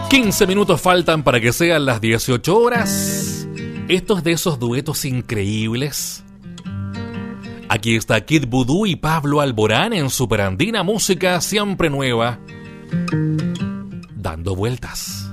15 minutos faltan para que sean las 18 horas. Estos de esos duetos increíbles. Aquí está Kid Voodoo y Pablo Alborán en Superandina, música siempre nueva, dando vueltas.